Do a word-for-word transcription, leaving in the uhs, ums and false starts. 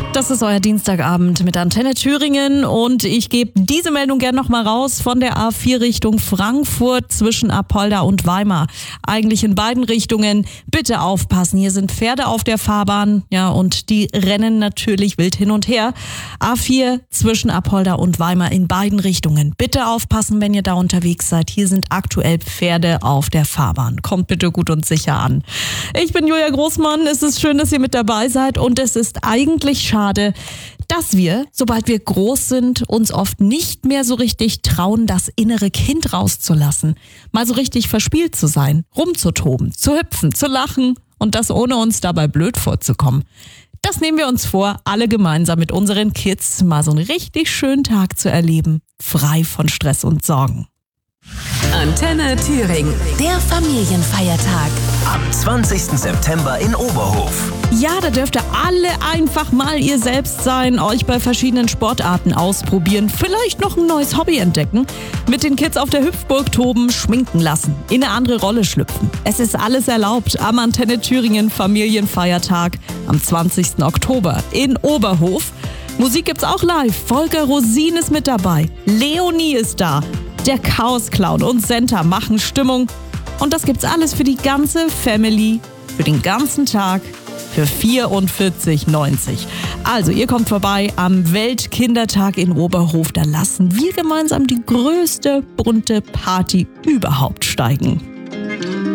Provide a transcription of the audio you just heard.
Das ist euer Dienstagabend mit Antenne Thüringen und ich gebe diese Meldung gerne nochmal raus von der A vier Richtung Frankfurt zwischen Apolda und Weimar. Eigentlich in beiden Richtungen. Bitte aufpassen, hier sind Pferde auf der Fahrbahn, ja, und die rennen natürlich wild hin und her. A vier zwischen Apolda und Weimar in beiden Richtungen. Bitte aufpassen, wenn ihr da unterwegs seid. Hier sind aktuell Pferde auf der Fahrbahn. Kommt bitte gut und sicher an. Ich bin Julia Großmann, es ist schön, dass ihr mit dabei seid und es ist eigentlich schade, Schade, dass wir, sobald wir groß sind, uns oft nicht mehr so richtig trauen, das innere Kind rauszulassen. Mal so richtig verspielt zu sein, rumzutoben, zu hüpfen, zu lachen und das ohne uns dabei blöd vorzukommen. Das nehmen wir uns vor, alle gemeinsam mit unseren Kids mal so einen richtig schönen Tag zu erleben, frei von Stress und Sorgen. Antenne Thüringen, der Familienfeiertag. Am zwanzigsten September in Oberhof. Ja, da dürft ihr alle einfach mal ihr selbst sein, euch bei verschiedenen Sportarten ausprobieren, vielleicht noch ein neues Hobby entdecken, mit den Kids auf der Hüpfburg toben, schminken lassen, in eine andere Rolle schlüpfen. Es ist alles erlaubt am Antenne Thüringen Familienfeiertag am zwanzigsten Oktober in Oberhof. Musik gibt's auch live. Volker Rosin ist mit dabei. Leonie ist da. Der Chaos Clown und Senta machen Stimmung. Und das gibt's alles für die ganze Family, für den ganzen Tag, für vierundvierzig neunzig. Also ihr kommt vorbei am Weltkindertag in Oberhof. Da lassen wir gemeinsam die größte bunte Party überhaupt steigen.